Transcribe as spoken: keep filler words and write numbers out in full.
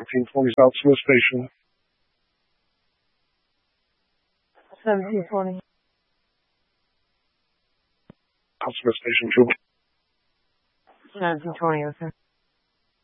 seventeen twenty South Smith Station. seventeen twenty. South Smith Station, two. seventeen twenty, okay.